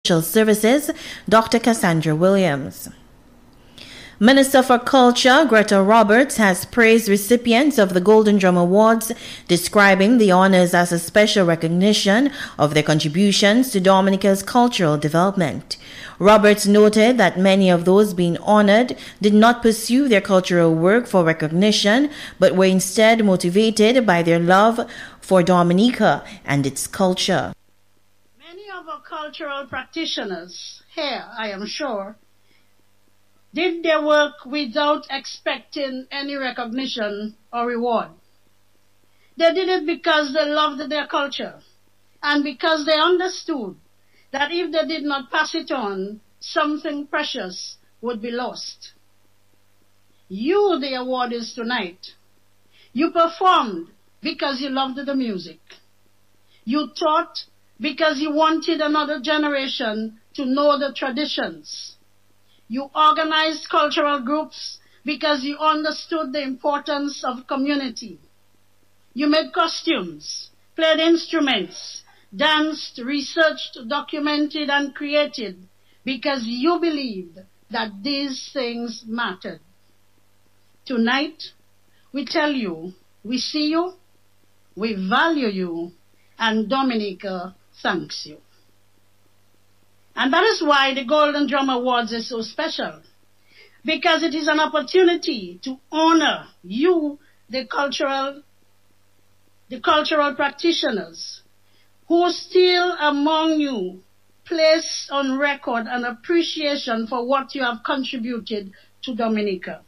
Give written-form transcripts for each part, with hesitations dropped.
Social Services, Dr. Cassandra Williams. Minister for Culture, Greta Roberts, has praised recipients of the Golden Drum Awards, describing the honors as a special recognition of their contributions to Dominica's cultural development. Roberts noted that many of those being honored did not pursue their cultural work for recognition, but were instead motivated by their love for Dominica and its culture. Many of our cultural practitioners here, I am sure, did their work without expecting any recognition or reward. They did it because they loved their culture and because they understood that if they did not pass it on, something precious would be lost. You, the award is tonight. You performed because you loved the music. You taught because you wanted another generation to know the traditions. You organized cultural groups because you understood the importance of community. You made costumes, played instruments, danced, researched, documented, and created because you believed that these things mattered. Tonight, we tell you, we see you, we value you, and Dominica thanks you. And that is why the Golden Drum Awards is so special, because it is an opportunity to honor you, the cultural practitioners, who still among you place on record an appreciation for what you have contributed to Dominica.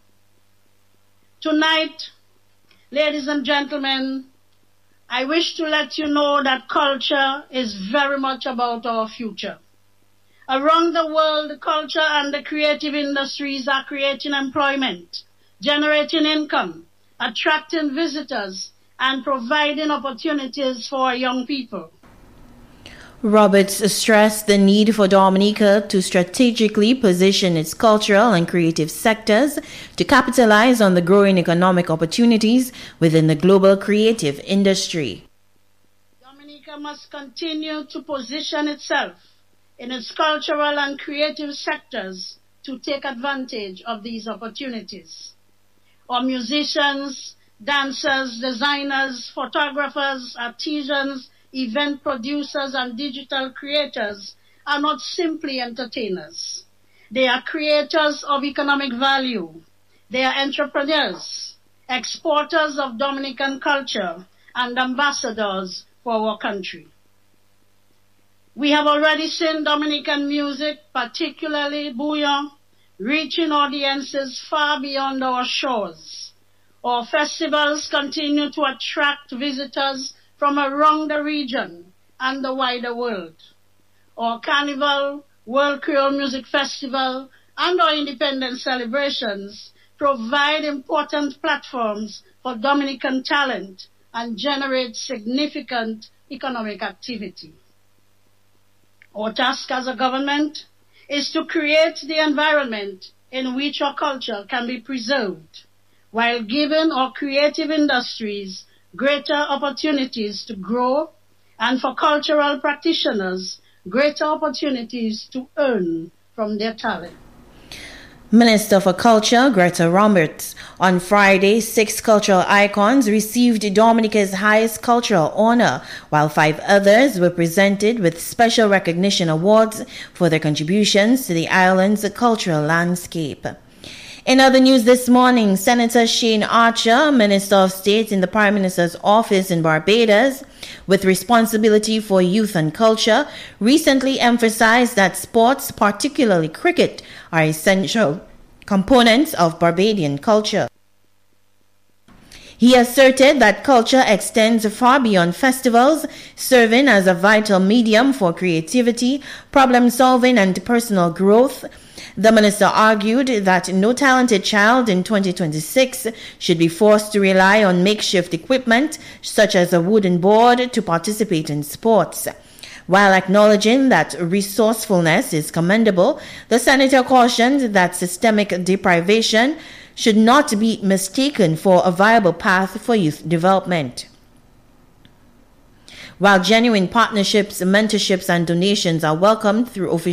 Tonight, ladies and gentlemen, I wish to let you know that culture is very much about our future. Around the world, the culture and the creative industries are creating employment, generating income, attracting visitors, and providing opportunities for our young people. Roberts stressed the need for Dominica to strategically position its cultural and creative sectors to capitalize on the growing economic opportunities within the global creative industry. Dominica must continue to position itself in its cultural and creative sectors to take advantage of these opportunities. Our musicians, dancers, designers, photographers, artisans, event producers, and digital creators are not simply entertainers. They are creators of economic value. They are entrepreneurs, exporters of Dominican culture, and ambassadors for our country. We have already seen Dominican music, particularly bouillon, reaching audiences far beyond our shores. Our festivals continue to attract visitors from around the region and the wider world. Our Carnival, World Creole Music Festival, and our independence celebrations provide important platforms for Dominican talent and generate significant economic activity. Our task as a government is to create the environment in which our culture can be preserved, while giving our creative industries greater opportunities to grow, and for cultural practitioners, greater opportunities to earn from their talent. Minister for Culture, Greta Roberts. On Friday, 6 cultural icons received Dominica's highest cultural honor, while 5 others were presented with special recognition awards for their contributions to the island's cultural landscape. In other news this morning, Senator Shane Archer, Minister of State in the Prime Minister's office in Barbados, with responsibility for youth and culture, recently emphasized that sports, particularly cricket, are essential components of Barbadian culture. He asserted that culture extends far beyond festivals, serving as a vital medium for creativity, problem-solving, and personal growth. The minister argued that no talented child in 2026 should be forced to rely on makeshift equipment, such as a wooden board, to participate in sports. While acknowledging that resourcefulness is commendable, the senator cautioned that systemic deprivation should not be mistaken for a viable path for youth development. While genuine partnerships, mentorships, and donations are welcomed through official